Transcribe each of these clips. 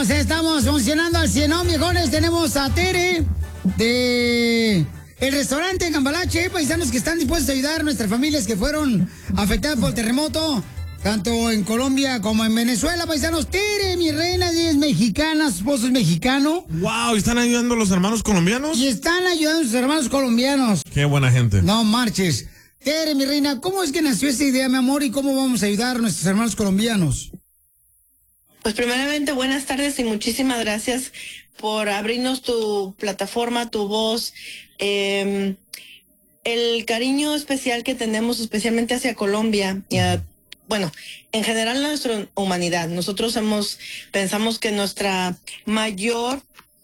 Estamos funcionando al 100, ¿no, viejones? Tenemos a Tere de el restaurante Cambalache, paisanos que están dispuestos a ayudar a nuestras familias que fueron afectadas por el terremoto, tanto en Colombia como en Venezuela, paisanos. Tere, mi reina, ella es mexicana, su esposo es mexicano. Wow, ¿están ayudando a los hermanos colombianos? Y están ayudando a sus hermanos colombianos. Qué buena gente. No marches. Tere, mi reina, ¿cómo es que nació esta idea, mi amor, y cómo vamos a ayudar a nuestros hermanos colombianos? Pues primeramente, buenas tardes y muchísimas gracias por abrirnos tu plataforma, tu voz. El cariño especial que tenemos especialmente hacia Colombia, bueno, en general nuestra humanidad. Nosotros pensamos que nuestra mayor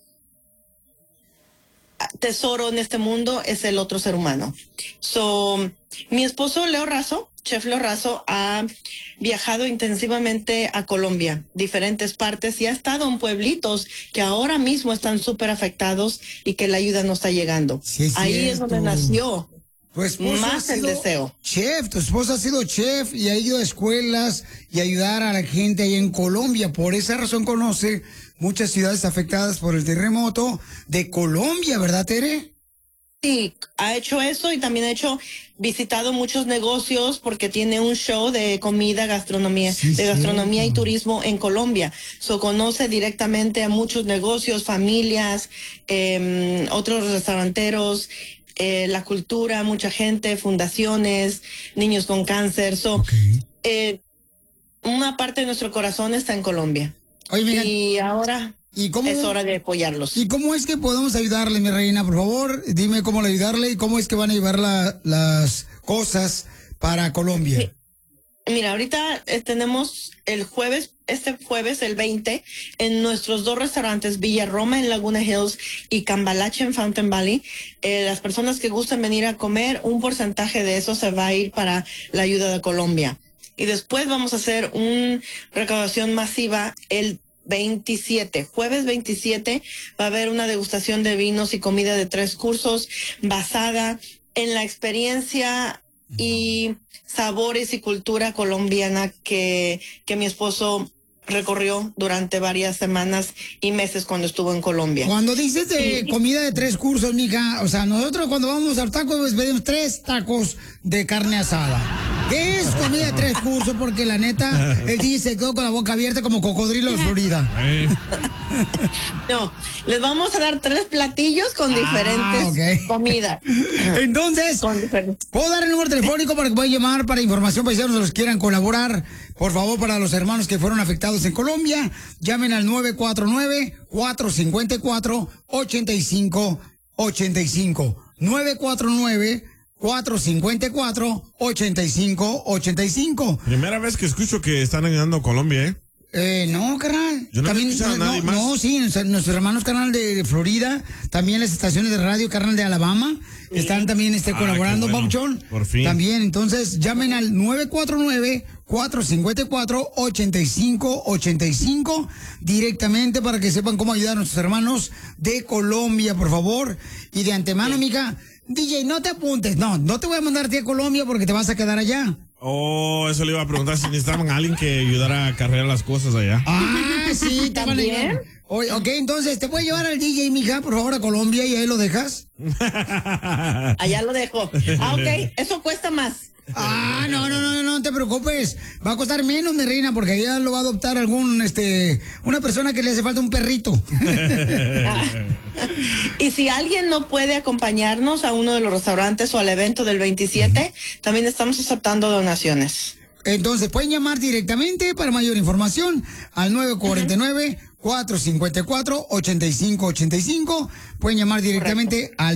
tesoro en este mundo es el otro ser humano. Mi esposo Leo Razo, Chef Leo Razo, ha viajado intensivamente a Colombia, diferentes partes, y ha estado en pueblitos que ahora mismo están súper afectados y que la ayuda no está llegando. Sí, ahí es donde nació más el deseo. Chef, tu esposa ha sido chef y ha ido a escuelas y ayudar a la gente ahí en Colombia. Por esa razón conoce muchas ciudades afectadas por el terremoto de Colombia, ¿verdad, Tere? Sí, ha hecho eso y también ha visitado muchos negocios porque tiene un show de comida, gastronomía, gastronomía y turismo en Colombia. Conoce directamente a muchos negocios, familias, otros restauranteros, la cultura, mucha gente, fundaciones, niños con cáncer. Una parte de nuestro corazón está en Colombia. Oye, y ahora es hora de apoyarlos. ¿Y cómo es que podemos ayudarle, mi reina? Por favor, dime cómo ayudarle y cómo es que van a llevar las cosas para Colombia. Sí. Mira, ahorita tenemos este jueves, el 20, en nuestros dos restaurantes, Villa Roma en Laguna Hills y Cambalache en Fountain Valley. Las personas que gusten venir a comer, un porcentaje de eso se va a ir para la ayuda de Colombia. Y después vamos a hacer una recaudación masiva el 27, jueves 27, va a haber una degustación de vinos y comida de 3 cursos basada en la experiencia y sabores y cultura colombiana que mi esposo recorrió durante varias semanas y meses cuando estuvo en Colombia. Cuando dices de comida de 3 cursos, mija, o sea, nosotros cuando vamos al taco pues pedimos 3 tacos de carne asada. ¿Qué es comida de 3 cursos? Porque la neta, él dice se quedó con la boca abierta como cocodrilo de Florida. No, les vamos a dar 3 platillos con diferentes comidas. Entonces, ¿puedo dar el número telefónico para que puedan llamar para información paisanos los que quieran colaborar? Por favor, para los hermanos que fueron afectados en Colombia, llamen al 949-454-8585. 949-454-8585. Primera vez que escucho que están ayudando a Colombia, ¿eh? No, carnal. Yo no he escuchado a nadie más. No, sí, nuestros hermanos, carnal, de Florida, también las estaciones de radio, carnal, de Alabama, están también colaborando, bueno. Papuchón. Por fin. También, entonces, llamen al 949-454-8585 directamente para que sepan cómo ayudar a nuestros hermanos de Colombia, por favor. Y de antemano, mija, DJ, no te apuntes. No te voy a mandar a ti a Colombia porque te vas a quedar allá. Oh, eso le iba a preguntar si necesitaban a alguien que ayudara a cargar las cosas allá. Sí, también. Ok, entonces, ¿te puede llevar al DJ, mija, por favor, a Colombia y ahí lo dejas? Allá lo dejo. Ok, eso cuesta más. No te preocupes. Va a costar menos, mi reina, porque allá lo va a adoptar una persona que le hace falta un perrito. Y si alguien no puede acompañarnos a uno de los restaurantes o al evento del 27, también estamos aceptando donaciones. Entonces, pueden llamar directamente para mayor información al 949-454-8585. Pueden llamar directamente al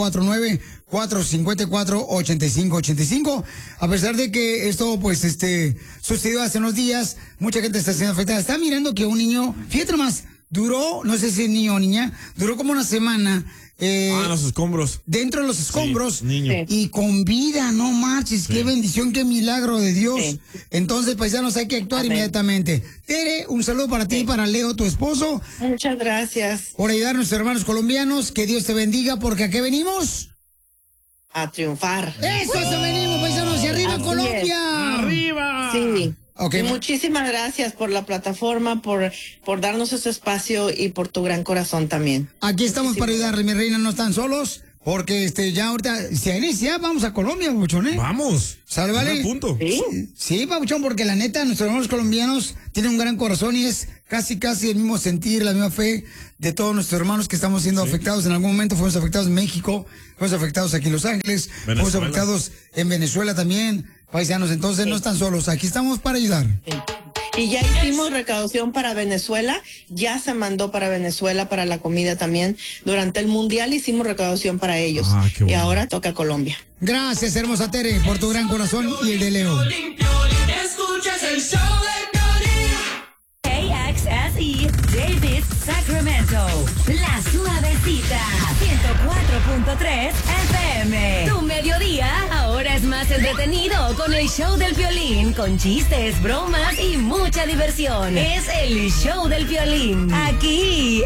949-454-8585. A pesar de que esto, sucedió hace unos días, mucha gente está siendo afectada. Está mirando que un niño, fíjate nomás, duró, no sé si es niño o niña, duró como una semana. Los escombros. Dentro de los escombros. Sí, niño. Y con vida, no marches. Sí. Qué bendición, qué milagro de Dios. Sí. Entonces, paisanos, hay que actuar inmediatamente. Tere, un saludo para ti y para Leo, tu esposo. Muchas gracias. Por ayudar a nuestros hermanos colombianos. Que Dios te bendiga, porque ¿a qué venimos? A triunfar. Eso venimos, paisanos. Y arriba, Colombia. ¡Arriba! Sí. Okay. Y muchísimas gracias por la plataforma, por darnos ese espacio y por tu gran corazón también. Aquí estamos para ayudarle, mi reina, no están solos. Porque ya ahorita, ya vamos a Colombia, Pabuchón, ¿eh? Vamos. ¿Sale, vale? Punto. Sí, Pabuchón, porque la neta, nuestros hermanos colombianos tienen un gran corazón y es casi el mismo sentir, la misma fe de todos nuestros hermanos que estamos siendo afectados. En algún momento fuimos afectados en México, fuimos afectados aquí en Los Ángeles, fuimos afectados en Venezuela también, paisanos. Entonces no están solos, aquí estamos para ayudar. Sí. Y ya hicimos recaudación para Venezuela, ya se mandó para Venezuela para la comida también. Durante el Mundial hicimos recaudación para ellos. Qué bueno. Y ahora toca Colombia. Gracias, hermosa Tere, por tu gran corazón y el de Leo. Escuchas el show de Piolín. KXSE, Davis, Sacramento. La Suavecita, 104.3 FM. Tu mediodía ahora es más entretenido con el show del Piolín, con chistes, bromas y mucha diversión. Es el show del Piolín, aquí